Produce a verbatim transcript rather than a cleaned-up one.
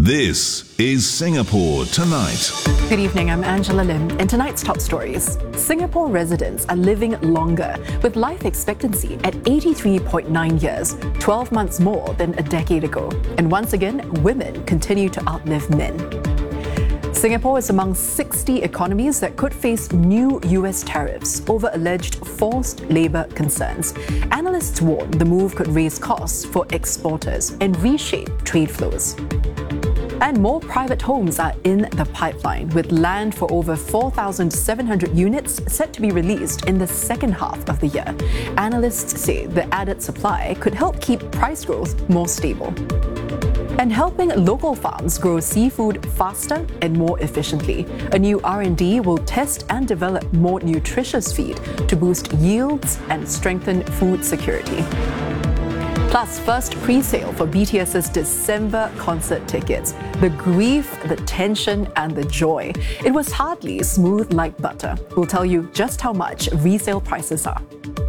This is Singapore Tonight. Good evening, I'm Angela Lim. In tonight's top stories, Singapore residents are living longer, with life expectancy at eighty-three point nine years, twelve months more than a decade ago. And once again, women continue to outlive men. Singapore is among sixty economies that could face new U S tariffs over alleged forced labour concerns. Analysts warn the move could raise costs for exporters and reshape trade flows. And more private homes are in the pipeline, with land for over four thousand seven hundred units set to be released in the second half of the year. Analysts say the added supply could help keep price growth more stable. And helping local farms grow seafood faster and more efficiently, a new R and D will test and develop more nutritious feed to boost yields and strengthen food security. Plus, first pre-sale for B T S's December concert tickets. The grief, the tension, and the joy. It was hardly smooth like butter. We'll tell you just how much resale prices are.